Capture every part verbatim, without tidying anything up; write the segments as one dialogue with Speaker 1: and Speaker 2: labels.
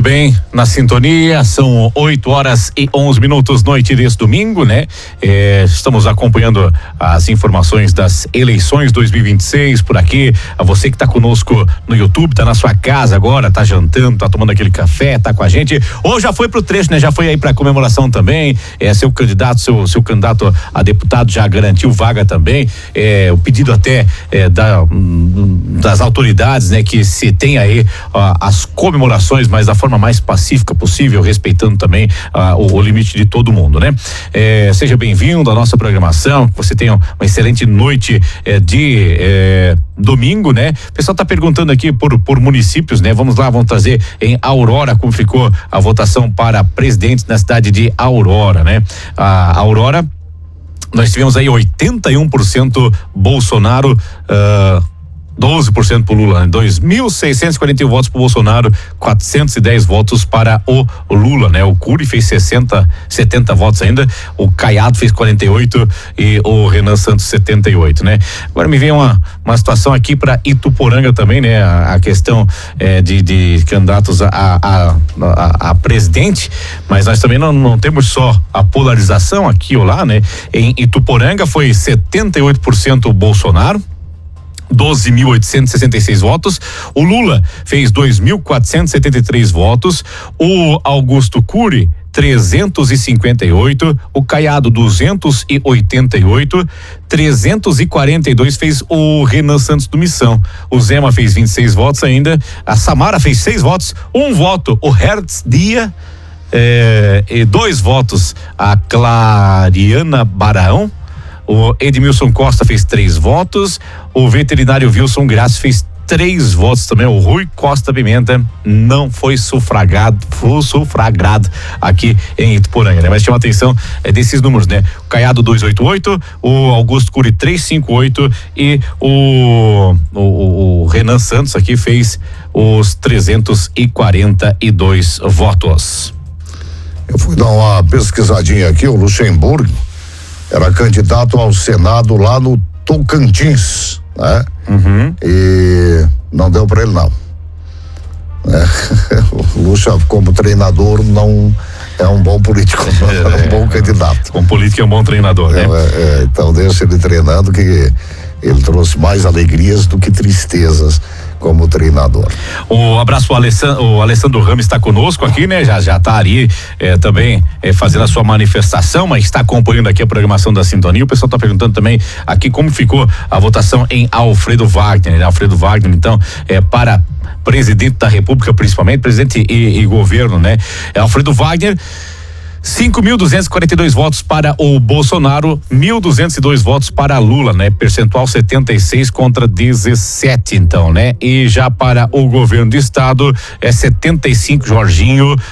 Speaker 1: bem, na sintonia, são oito horas e onze minutos, noite desse domingo, né? É, estamos acompanhando as informações das eleições dois mil e vinte e seis por aqui. A você que está conosco no YouTube, tá na sua casa agora, tá jantando, tá tomando aquele café, tá com a gente. Ou já foi pro trecho, né? Já foi aí pra comemoração também. É, seu candidato, seu, seu candidato a deputado já garantiu vaga também. É, o pedido até é, da, das autoridades, né? Que se tem aí ó, as comemorações, mas da forma mais pacífica possível, respeitando também ah, o, o limite de todo mundo, né? É, seja bem-vindo à nossa programação, que você tenha uma excelente noite eh, de eh, domingo, né? O pessoal tá perguntando aqui por, por municípios, né? Vamos lá, vamos trazer em Aurora como ficou a votação para presidente na cidade de Aurora, né? A Aurora, nós tivemos aí oitenta e um por cento Bolsonaro, uh, doze por cento pro Lula, né? dois mil seiscentos e quarenta e um votos pro Bolsonaro, quatrocentos e dez votos para o Lula, né? O Cury fez sessenta, setenta votos ainda, o Caiado fez quarenta e oito e o Renan Santos setenta e oito, né? Agora me vem uma, uma situação aqui para Ituporanga também, né? A, a questão é, de, de candidatos a, a, a, a presidente, mas nós também não, não temos só a polarização aqui ou lá, né? Em Ituporanga foi setenta e oito por cento Bolsonaro, doze mil oitocentos e sessenta e seis votos. O Lula fez dois mil quatrocentos e setenta e três votos. O Augusto Cury, trezentos e cinquenta e oito. O Caiado, duzentos e oitenta e oito. trezentos e quarenta e dois fez o Renan Santos do Missão. O Zema fez vinte e seis votos ainda. A Samara fez seis votos. Um voto, o Hertz Dia. É, e dois votos, a Clariana Baraão. O Edmilson Costa fez três votos, o veterinário Wilson Graça fez três votos também, o Rui Costa Pimenta não foi sufragado, foi sufragado aqui em Ituporanga, né? Mas chama atenção é, desses números, né? O Caiado duzentos e oitenta e oito, o Augusto Cury trezentos e cinquenta e oito e o, o, o Renan Santos aqui fez os trezentos e quarenta e dois votos.
Speaker 2: Eu fui dar uma pesquisadinha aqui, o Luxemburgo era candidato ao Senado lá no Tocantins, né?
Speaker 1: Uhum.
Speaker 2: E não deu pra ele não. É. O Luxa, como treinador, não é um bom político, é, é um bom candidato.
Speaker 1: Como político é um bom treinador, né?
Speaker 2: É, é, então deixa ele treinando, que ele trouxe mais alegrias do que tristezas como treinador.
Speaker 1: O abraço, o Alessandro, o Alessandro Ramos está conosco aqui, né? Já já tá ali é, também é, fazendo a sua manifestação, mas está acompanhando aqui a programação da Sintonia. O pessoal está perguntando também aqui como ficou a votação em Alfredo Wagner, né? Alfredo Wagner, então, é para presidente da República, principalmente, presidente e, e governo, né? É Alfredo Wagner, cinco mil duzentos e quarenta e dois votos para o Bolsonaro, mil duzentos e dois votos para Lula, né? Percentual setenta e seis contra dezessete, então, né? E já para o governo do estado é setenta e cinco Jorginho, uh,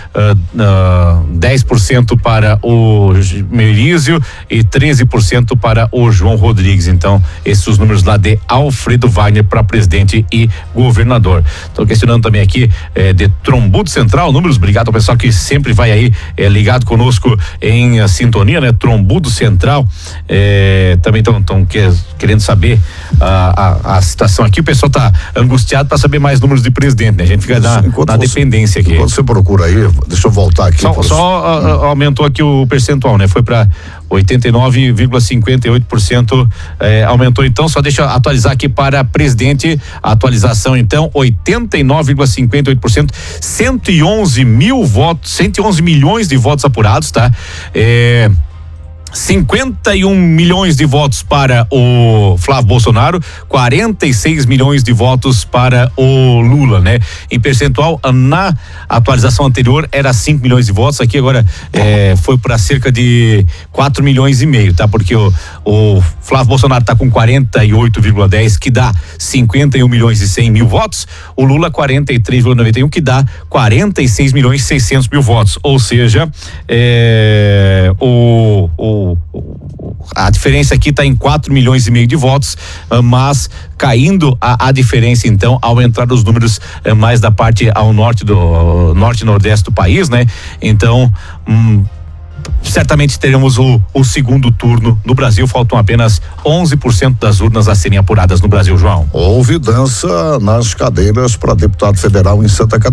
Speaker 1: uh, dez por cento para o Merizio e treze por cento para o João Rodrigues. Então, esses os números lá de Alfredo Wagner para presidente e governador. Estou questionando também aqui eh, de Trombudo Central, números, obrigado ao pessoal que sempre vai aí eh, ligado conosco conosco em a sintonia, né? Trombudo Central, eh, também estão que, querendo saber a, a, a situação aqui. O pessoal tá angustiado para saber mais números de presidente, né? A gente fica na, na
Speaker 2: você,
Speaker 1: dependência aqui.
Speaker 2: Enquanto você procura aí, deixa eu voltar aqui.
Speaker 1: Só, só a, a, aumentou aqui o percentual, né? Foi para oitenta e nove vírgula cinquenta e oito por cento, eh, aumentou. Então, só deixa eu atualizar aqui para presidente, a atualização então, oitenta e nove vírgula cinquenta e oito por cento, cento e onze mil votos, cento e onze milhões de votos apurados, tá? É, cinquenta e um milhões de votos para o Flávio Bolsonaro, quarenta e seis milhões de votos para o Lula, né? Em percentual, na atualização anterior era cinco milhões de votos, aqui agora é, foi para cerca de quatro milhões e meio, tá? Porque o, o Flávio Bolsonaro tá com quarenta e oito vírgula dez, que dá cinquenta e um milhões e cem mil votos, o Lula quarenta e três vírgula noventa e um, que dá quarenta e seis milhões e seiscentos mil votos, ou seja, é, o, o a diferença aqui está em quatro milhões e meio de votos, mas caindo a, a diferença então ao entrar os números eh, mais da parte ao norte do norte e nordeste do país, né? Então hum, certamente teremos o, o segundo turno no Brasil. Faltam apenas onze por cento das urnas a serem apuradas no Brasil, João.
Speaker 2: Houve dança nas cadeiras para deputado federal em Santa Catarina.